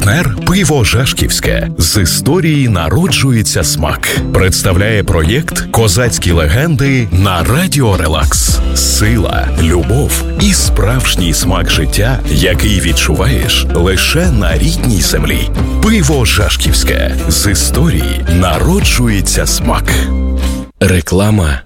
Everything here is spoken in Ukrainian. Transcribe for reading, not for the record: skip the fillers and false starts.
Партнер «Пиво Жашківське». З історії народжується смак. Представляє проєкт «Козацькі легенди» на Радіо Релакс. Сила, любов і справжній смак життя, який відчуваєш лише на рідній землі. Пиво Жашківське. З історії народжується смак. Реклама